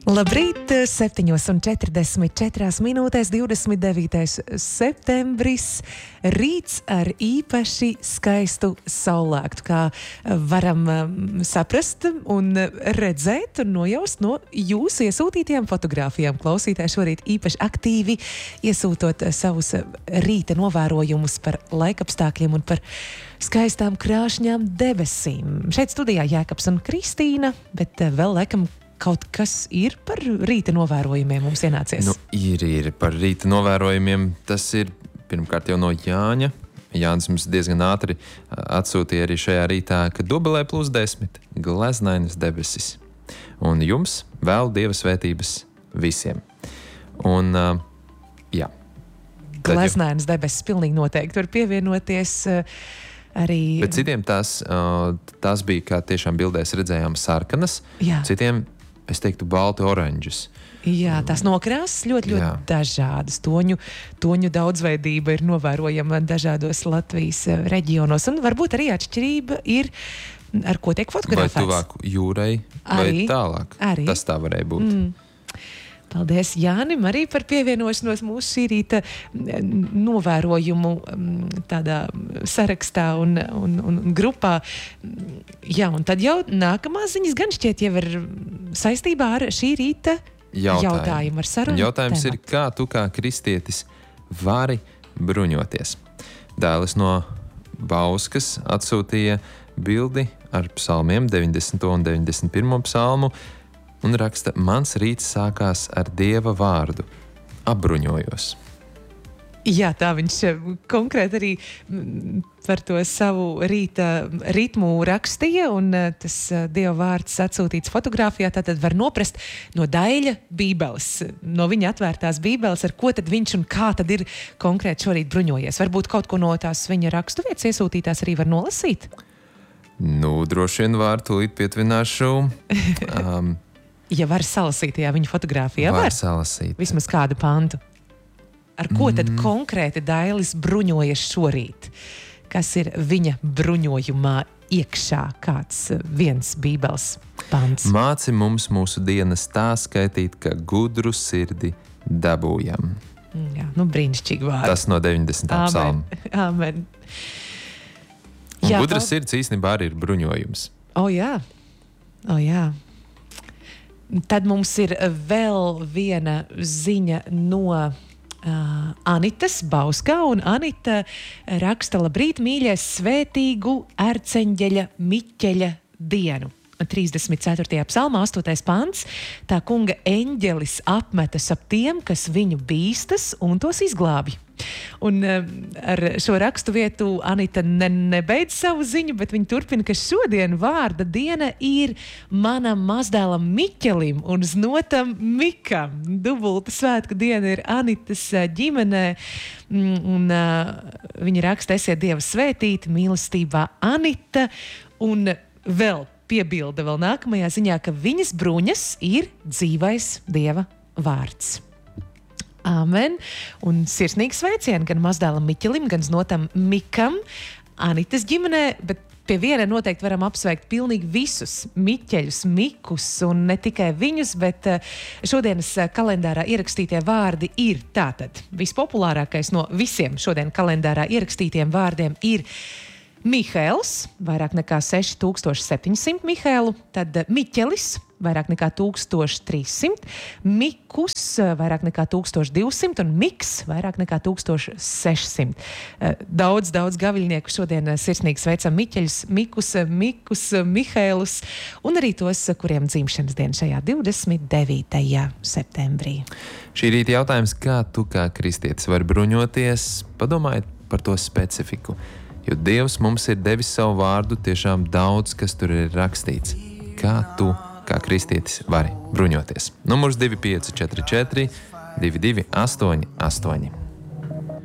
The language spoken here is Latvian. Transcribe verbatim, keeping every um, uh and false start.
Labrīt, septiņos un četrdesmit četrās minūtēs, divdesmit devītais septembris, rīts ar īpaši skaistu saulēktu, kā varam saprast un redzēt un nojaust no jūsu iesūtītajām fotogrāfijām. Klausītāji šorīt īpaši aktīvi iesūtot savus rīta novērojumus par laikapstākļiem un par skaistām krāšņām debesīm. Šeit studijā Jēkabs un Kristīna, bet vēl laikam kaut kas ir par rīta novērojumiem mums ienācies? Nu, ir, ir par rīta novērojumiem. Tas ir pirmkārt jau no Jāņa. Jānis mums diezgan ātri atsūtīja arī šajā rītā, ka Dobelē plus desmit, gleznainas debesis. Un jums vēl Dieva svētības visiem. Un, jā. Gleznainas debesis pilnīgi noteikti var pievienoties arī. Bet citiem tās, tās bija, kā tiešām bildēs redzējām, sarkanas. Jā. Citiem, es teiktu, balti oranžas. Jā, tās nokrāsas ļoti, ļoti Jā. dažādas. Toņu, toņu daudzveidība ir novērojama dažādos Latvijas reģionos. Un varbūt arī atšķirība ir, ar ko tiek fotografēts. Vai tuvāk jūrai, vai Arī. tālāk. Arī. Tas tā varēja būt. Mm. Paldies Jānim arī par pievienošanos mūsu šī rīta novērojumu tādā sarakstā un, un, un grupā. Jā, un tad jau nākamā ziņas gan šķiet jau ir saistībā ar šī rīta jautājumu, jautājumu ar sarunu. Jautājums tēmatu. ir, kā tu kā kristietis vari bruņoties? Dēlis no Bauskas atsūtīja bildi ar psalmiem, deviņdesmito un deviņdesmit pirmo psalmu, un raksta, mans rīts sākās ar Dieva vārdu. Apbruņojos. Jā, tā viņš konkrēti arī par to savu rīta ritmu rakstīja, un tas Dieva vārds atsūtīts fotogrāfijā, tātad var noprast no Daļa bībeles, no viņa atvērtās bībeles, ar ko tad viņš un kā tad ir konkrēti šorīt bruņojies. Varbūt kaut ko no tās viņa raksturvietas iesūtītās arī var nolasīt? Nu, droši vien var, tūlīt pietvināšu. Um, Ja var salasīt tajā viņa fotogrāfijā, var var salasīt. vismaz kādu pantu. Ar ko tad mm. konkrēti Dailis bruņojas šorīt? Kas ir viņa bruņojumā iekšā? Kāds viens bībeles pants? Māci mums mūsu dienas tā skaitīt, ka gudru sirdi dabūjam. Jā, nu brīnišķīgi vārdi. Tas no deviņdesmitā psalma. Amen. Un Jā, gudras pal- sirds īstenībā arī ir bruņojums. O jā, o jā. Tad mums ir vēl viena ziņa no uh, Anitas Bauskā, un Anita raksta, labrīt, mīļie, svētīgu ērceņģeļa Miķeļa dienu. trīsdesmit ceturtajā psalmā, astotais pants, tā kunga eņģelis apmetas ap tiem, kas viņu bīstas, un tos izglābi. Un uh, ar šo rakstu vietu Anita ne, nebeidz savu ziņu, bet viņa turpina, ka šodien vārda diena ir manam mazdēlam Miķelim un znotam Mikam. Dubulta svētku diena ir Anitas uh, ģimenē, mm, un uh, viņa raksta, esiet Dieva svētīti, mīlestībā Anita, un vēl piebilda vēl nākamajā ziņā, ka viņas bruņas ir dzīvais Dieva vārds. Amen. Un sirsnīgi sveicieni gan mazdēlam Miķelim, gan znotam Mikam, Anitas ģimenē, bet pie viena noteikti varam apsveikt pilnīgi visus Miķeļus, Mikus, un ne tikai viņus, bet šodienas kalendārā ierakstītie vārdi ir tātad. Vispopulārākais no visiem šodien kalendārā ierakstītiem vārdiem ir Mihails, vairāk nekā seši tūkstoši septiņsimt Mihailu, tad Miķelis, vairāk nekā tūkstoš trīssimt, Mikus, vairāk nekā tūkstoš divsimt un Miks, vairāk nekā tūkstoš sešsimt. Daudz, daudz gaviļnieku šodien sirsnīgi sveicam Miķeļus, Mikus, Mikus, Mihailus un arī tos, kuriem dzimšanas diena šajā divdesmit devītajā septembrī. Šī rīta jautājums, kā tu kā kristietis vari bruņoties, padomājiet par to specifiku. Jo Dievs mums ir devis savu vārdu, tiešām daudz, kas tur ir rakstīts. Kā tu, kā kristietis, vari bruņoties? Numurs divi pieci četri četri, divi divi astoņi astoņi.